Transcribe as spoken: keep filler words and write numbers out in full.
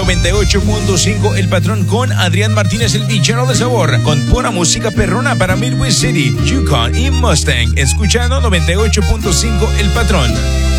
noventa y ocho punto cinco El Patrón con Adrián Martínez, el villano de sabor, con pura música perrona para Midwest City, Yukon y Mustang. Escuchando noventa y ocho punto cinco El Patrón.